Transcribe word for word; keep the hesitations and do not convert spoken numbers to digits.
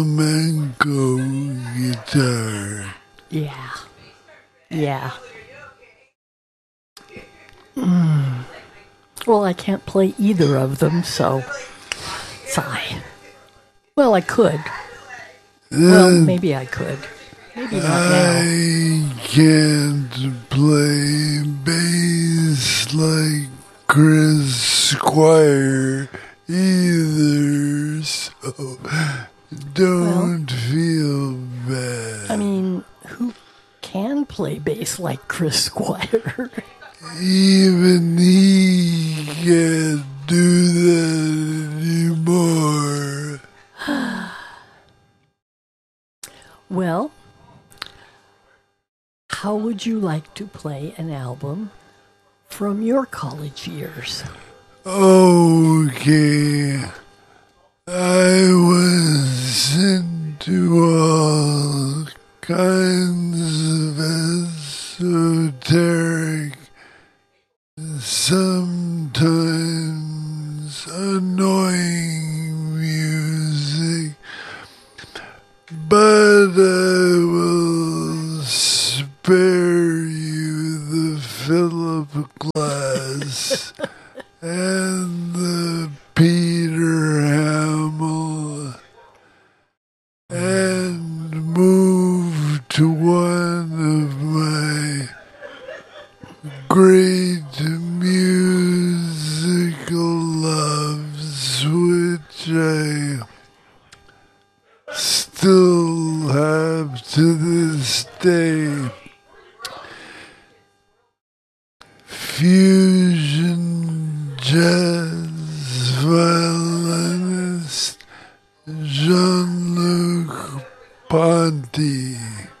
flamenco guitar. Yeah. Yeah. Mm. Well, I can't play either of them, so sigh. Well, I could. Well, maybe I could. Maybe not now. I can't play bass like Chris Squire either, so don't well, feel bad. I mean, who can play bass like Chris Squire? Even he can't do that anymore. Well, how would you like to play an album from your college years? Okay. I was into all kinds of esoteric, sometimes annoying music, but I will spare you the Philip Glass and the Peter Hamill and move to one of my great musical loves, which I still have to this day. Fusion jazz violinist Jean-Luc Ponty.